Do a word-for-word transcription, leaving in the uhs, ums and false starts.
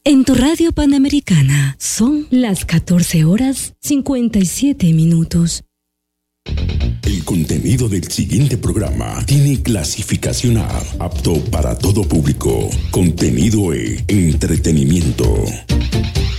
en tu radio Panamericana. Son las catorce horas cincuenta y siete minutos. El contenido del siguiente programa tiene clasificación A, apto para todo público. Contenido E, entretenimiento.